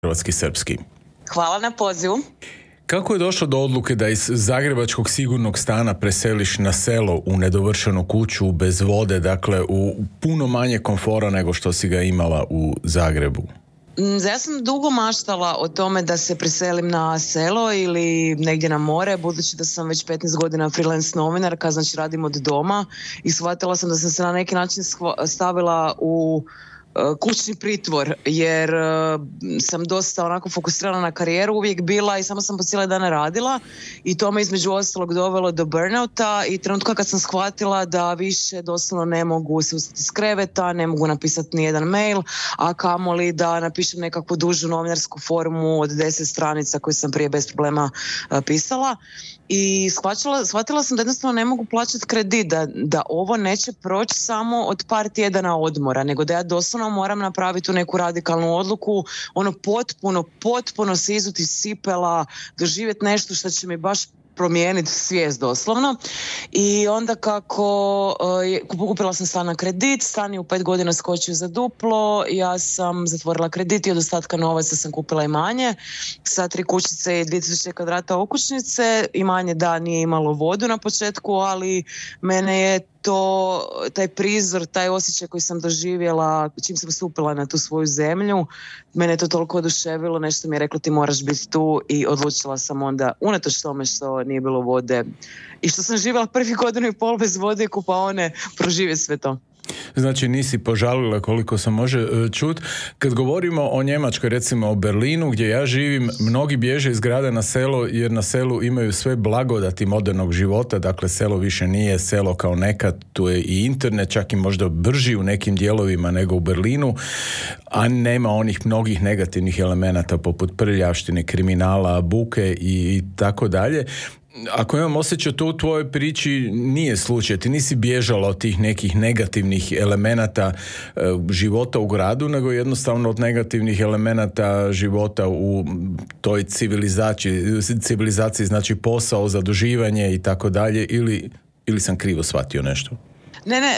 hrvatski srpski. Hvala na pozivu. Kako je došlo do odluke da iz zagrebačkog sigurnog stana preseliš na selo u nedovršenu kuću bez vode, dakle u puno manje komfora nego što si ga imala u Zagrebu? Ja sam dugo maštala o tome da se preselim na selo ili negdje na more, budući da sam već 15 godina freelance novinarka, znači radim od doma i shvatila sam da sam se na neki način stavila u kućni pritvor, jer sam dosta onako fokusirana na karijeru uvijek bila i samo sam po cijele dane radila i to me između ostalog dovelo do burnouta i trenutka kad sam shvatila da više doslovno ne mogu se ustati iz kreveta, ne mogu napisati nijedan mail, a kamoli da napišem nekakvu dužu novinarsku formu od 10 stranica koju sam prije bez problema pisala. I shvatila sam da jednostavno ne mogu plaćati kredit, da ovo neće proći samo od par tjedana odmora, nego da ja doslovno moram napraviti tu neku radikalnu odluku, ono potpuno se izuti sipela, doživjeti nešto što će mi baš promijeniti svijest doslovno. I onda kako kupila sam stan na kredit, stan je u 5 godina skočio za duplo, ja sam zatvorila kredit i od ostatka novaca sam kupila imanje sa 3 kućice i 2000 kvadrata okućnice. Imanje da nije imalo vodu na početku, ali mene je taj prizor, taj osjećaj koji sam doživjela čim sam stupila na tu svoju zemlju, mene je to toliko oduševilo, nešto mi je reklo ti moraš biti tu i odlučila sam onda, unatoč tome što nije bilo vode i što sam živjela prvih godinu i pol bez vode i kupaone, proživjeti sve to. Znači nisi požalila koliko se može čut. Kad govorimo o Njemačkoj, recimo o Berlinu gdje ja živim, mnogi bježe iz grada na selo jer na selu imaju sve blagodati modernog života, dakle selo više nije selo kao nekad, tu je i internet, čak i možda brži u nekim dijelovima nego u Berlinu, a nema onih mnogih negativnih elemenata poput prljavštine, kriminala, buke i tako dalje. Ako imam osjećaj, to u tvojoj priči nije slučaj. Ti nisi bježala od tih nekih negativnih elemenata života u gradu, nego jednostavno od negativnih elemenata života u toj civilizaciji, znači posao, zaduživanje i tako dalje, ili sam krivo shvatio nešto? Ne,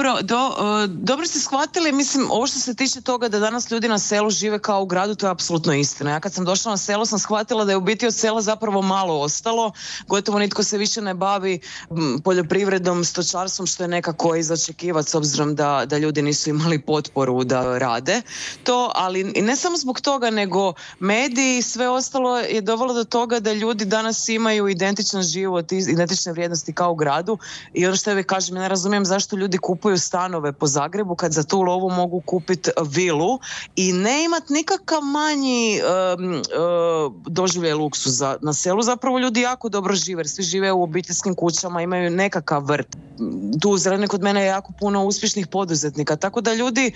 dobro ste shvatili, mislim, ovo što se tiče toga da danas ljudi na selu žive kao u gradu, to je apsolutno istina. Ja kad sam došla na selo sam shvatila da je u biti od sela zapravo malo ostalo, gotovo nitko se više ne bavi poljoprivredom, stočarstvom, što je nekako i za očekivati s obzirom da ljudi nisu imali potporu da rade to, ali i ne samo zbog toga, nego mediji i sve ostalo je dovelo do toga da ljudi danas imaju identičan život, identične vrijednosti kao u gradu i ono što ja uvijek kažem, ja ne razumijem zašto ljudi kupuju stanove po Zagrebu kad za tu lovu mogu kupiti vilu i ne imati nikakav manji doživljaj luksuza. Na selu zapravo ljudi jako dobro žive, jer svi žive u obiteljskim kućama, imaju nekakav vrt. Tu u Zelenoj kod mene je jako puno uspješnih poduzetnika, tako da ljudi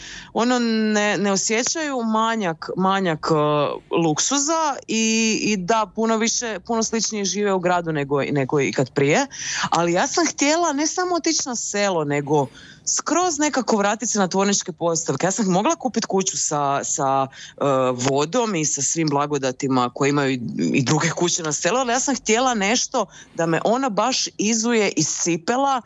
ne osjećaju manjak luksuza i da puno sličnije žive u gradu nego ikad prije. Ali ja sam htjela ne samo otići na selo, nego skroz nekako vratiti se na tvorničke postavke. Ja sam mogla kupiti kuću sa vodom i sa svim blagodatima koje imaju i druge kuće na selu, ali ja sam htjela nešto da me ona baš izuje, iscipela,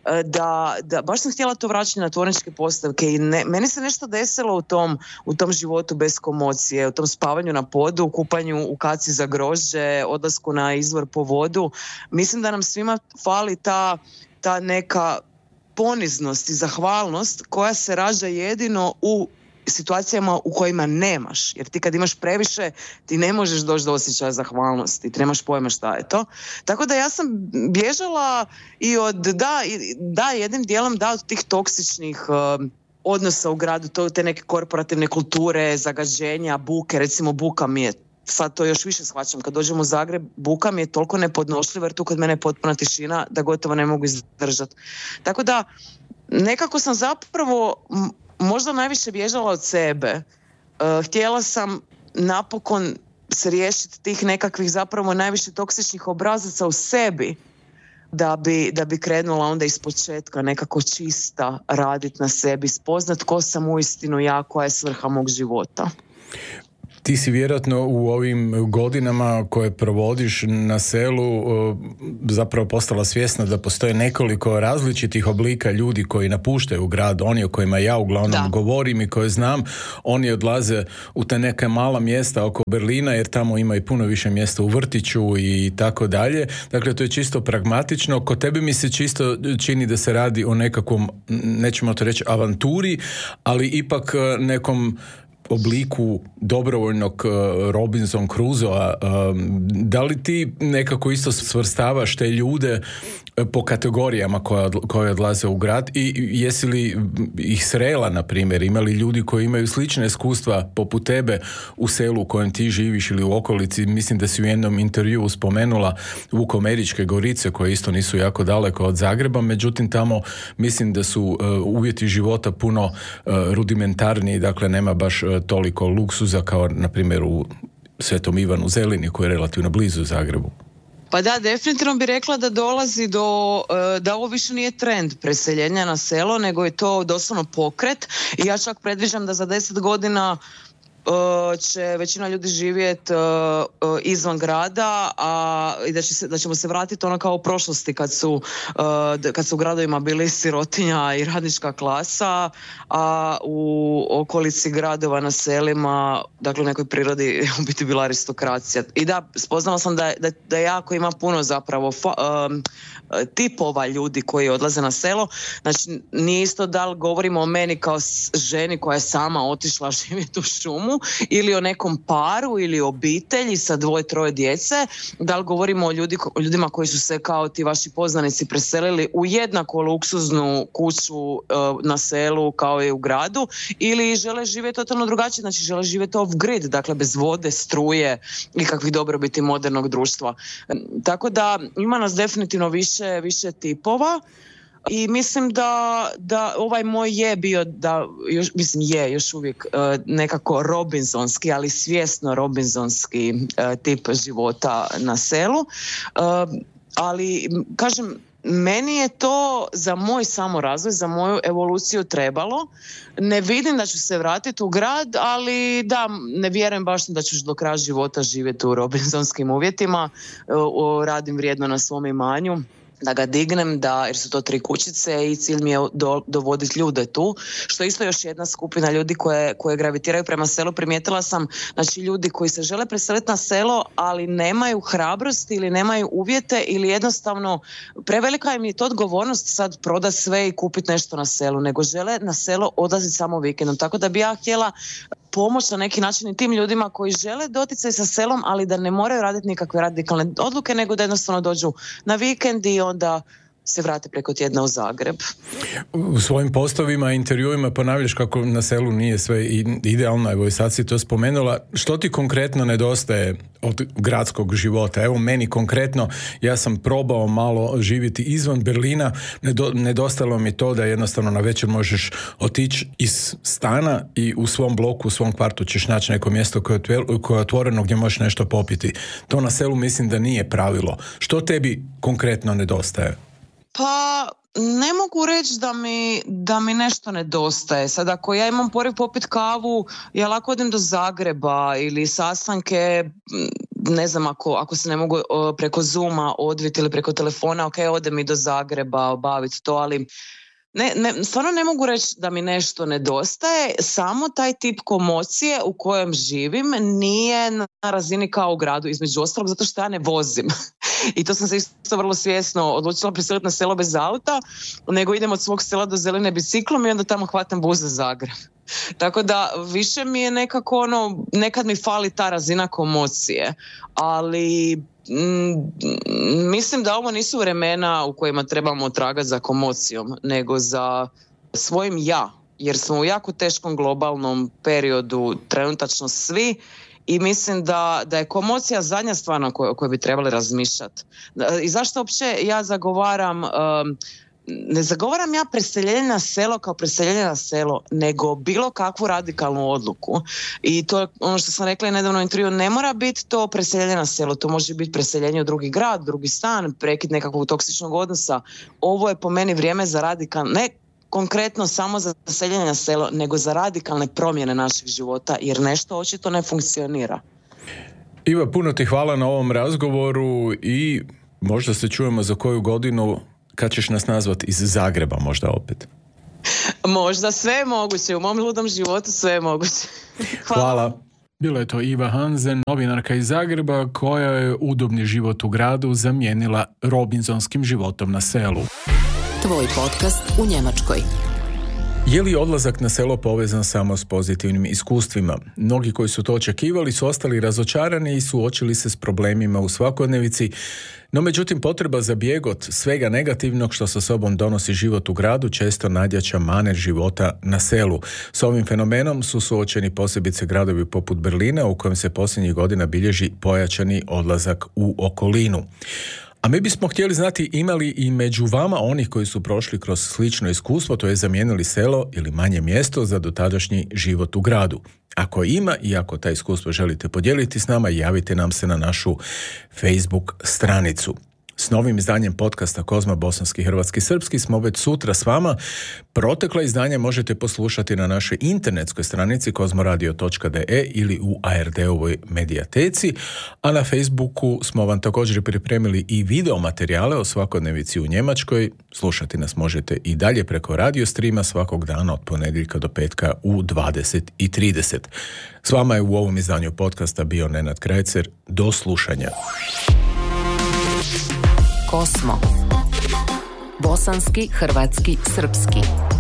da baš sam htjela to vraćati na tvorničke postavke i meni se nešto desilo u tom životu bez komocije, u tom spavanju na podu, kupanju u kaci za grožđe, odlasku na izvor po vodu. Mislim da nam svima fali ta neka poniznost i zahvalnost koja se rađa jedino u situacijama u kojima nemaš, jer ti kad imaš previše ti ne možeš doći do osjećaja zahvalnosti, ti nemaš pojma šta je to. Tako da ja sam bježala i od jednim dijelom od tih toksičnih odnosa u gradu, te neke korporativne kulture, zagađenja, buke, recimo buka mi je, sad to još više shvaćam, kad dođem u Zagreb, buka mi je toliko nepodnošljiva jer tu kod mene je potpuna tišina da gotovo ne mogu izdržati. Tako da nekako sam zapravo možda najviše bježala od sebe. Htjela sam napokon se riješiti tih nekakvih zapravo najviše toksičnih obrazaca u sebi da bi krenula onda ispočetka nekako čista raditi na sebi, spoznat ko sam uistinu ja, koja je svrha mog života. Ti si vjerojatno u ovim godinama koje provodiš na selu zapravo postala svjesna da postoje nekoliko različitih oblika ljudi koji napuštaju grad, oni o kojima ja uglavnom govorim i koje znam, oni odlaze u te neke mala mjesta oko Berlina jer tamo ima i puno više mjesta u vrtiću i tako dalje. Dakle, to je čisto pragmatično. Kod tebe mi se čisto čini da se radi o nekakvom, nećemo to reći avanturi, ali ipak nekom obliku dobrovoljnog Robinson Crusoe-a. Da li ti nekako isto svrstavaš te ljude po kategorijama koje odlaze u grad i jesi li ih srela, na primjer? Ima li ljudi koji imaju slične iskustva poput tebe u selu u kojem ti živiš ili u okolici? Mislim da si u jednom intervjuu spomenula Vukomeričke Gorice koje isto nisu jako daleko od Zagreba, međutim tamo mislim da su uvjeti života puno rudimentarniji, dakle nema baš toliko luksuza kao na primjer u Svetom Ivanu Zelini koji je relativno blizu Zagrebu. Pa da, definitivno bi rekla da dolazi da ovo više nije trend preseljenja na selo, nego je to doslovno pokret i ja čak predviđam da za 10 godina će većina ljudi živjeti izvan grada, i da ćemo se vratiti ono kao u prošlosti kad su u gradovima bili sirotinja i radnička klasa, a u okolici gradova na selima, dakle u nekoj prirodi u biti bila aristokracija. I da, spoznala sam da jako ima puno zapravo tipova ljudi koji odlaze na selo. Znači, nije isto da li govorimo o meni kao ženi koja je sama otišla živjeti u šumu ili o nekom paru ili obitelji sa 2-3 djece, da li govorimo o ljudima koji su se kao ti vaši poznanici preselili u jednako luksuznu kuću na selu kao i u gradu, ili žele živjeti totalno drugačije, znači žele živjeti off-grid, dakle bez vode, struje i kakvih dobrobiti modernog društva. Tako da ima nas definitivno više tipova. I mislim da ovaj moj je bio, još uvijek nekako robinsonski, ali svjesno robinsonski tip života na selu. Ali, kažem, meni je to za moj samorazvoj, za moju evoluciju trebalo. Ne vidim da ću se vratiti u grad, ali da, ne vjerujem baš da ću do kraja života živjeti u robinsonskim uvjetima. Radim vrijedno na svom imanju da ga dignem, jer su to 3 kućice i cilj mi je dovoditi ljude tu, što je isto još jedna skupina ljudi koje gravitiraju prema selu. Primijetila sam, znači, ljudi koji se žele preseliti na selo, ali nemaju hrabrosti ili nemaju uvjete ili jednostavno prevelika im je to odgovornost sad prodati sve i kupiti nešto na selu, nego žele na selo odlaziti samo vikendom. Tako da bi ja htjela pomoć na neki način i tim ljudima koji žele doticaj sa selom, ali da ne moraju raditi nikakve radikalne odluke, nego da jednostavno dođu na vikend i onda se vrate preko tjedna u Zagreb. U svojim postovima i intervjuima ponavljaš kako na selu nije sve idealno, evo i sad si to spomenula. Što ti konkretno nedostaje od gradskog života? Evo meni konkretno, ja sam probao malo živjeti izvan Berlina, nedostalo mi to da jednostavno na večer možeš otići iz stana i u svom bloku, u svom kvartu ćeš naći neko mjesto koje je otvoreno gdje možeš nešto popiti. To na selu mislim da nije pravilo. Što tebi konkretno nedostaje? Pa ne mogu reći da mi nešto nedostaje. Sad ako ja imam poriv popit kavu, ja lako odem do Zagreba ili sastanke, ne znam, ako se ne mogu preko Zooma odviti ili preko telefona, ok, odem i do Zagreba obaviti to, ali stvarno ne mogu reći da mi nešto nedostaje, samo taj tip komocije u kojem živim nije na razini kao u gradu, između ostalog zato što ja ne vozim. I to sam se isto vrlo svjesno odlučila preseliti na selo bez auta, nego idem od svog sela do Zeline biciklom i onda tamo hvatam bus za Zagreb. Tako da više mi je nekako nekad mi fali ta razina komocije, ali mislim da ovo nisu vremena u kojima trebamo tragati za komocijom, nego za svojim ja, jer smo u jako teškom globalnom periodu trenutačno svi i mislim da je komocija zadnja stvar o kojoj bi trebali razmišljati. I zašto uopće ja ne zagovaram ja preseljenje na selo kao preseljenje na selo, nego bilo kakvu radikalnu odluku. I to je ono što sam rekla i nedavno u intervju, ne mora biti to preseljenje na selo, to može biti preseljenje u drugi grad, drugi stan, prekid nekakvog toksičnog odnosa. Ovo je po meni vrijeme za radikalne, ne konkretno samo za seljenje na selo, nego za radikalne promjene naših života, jer nešto očito ne funkcionira. Iva, puno ti hvala na ovom razgovoru i možda se čujemo za koju godinu kad ćeš nas nazvati iz Zagreba možda opet. Možda, sve je moguće, u mom ludom životu sve je moguće. Hvala. Bila je to Iva Hansen, novinarka iz Zagreba, koja je udobni život u gradu zamijenila robinsonskim životom na selu. Tvoj podcast u Njemačkoj. Je li odlazak na selo povezan samo s pozitivnim iskustvima? Mnogi koji su to očekivali su ostali razočarani i suočili se s problemima u svakodnevici, no međutim potreba za bijeg od svega negativnog što sa sobom donosi život u gradu često nadjača manež života na selu. S ovim fenomenom su suočeni posebice gradovi poput Berlina, u kojem se posljednjih godina bilježi pojačani odlazak u okolinu. A mi bismo htjeli znati ima li i među vama onih koji su prošli kroz slično iskustvo, to je zamijenili selo ili manje mjesto za dotadašnji život u gradu. Ako ima i ako ta iskustvo želite podijeliti s nama, javite nam se na našu Facebook stranicu. S novim izdanjem podcasta Kozma Bosanski, Hrvatski, Srpski smo već sutra s vama. Protekla izdanja možete poslušati na našoj internetskoj stranici kozmoradio.de ili u ARD-ovoj medijateci, a na Facebooku smo vam također pripremili i video materijale o svakodnevici u Njemačkoj. Slušati nas možete i dalje preko radio streama svakog dana od ponedjeljka do petka u 20:30. S vama je u ovom izdanju podcasta bio Nenad Krajcer. Do slušanja. Kosmo. Bosanski, hrvatski, srpski.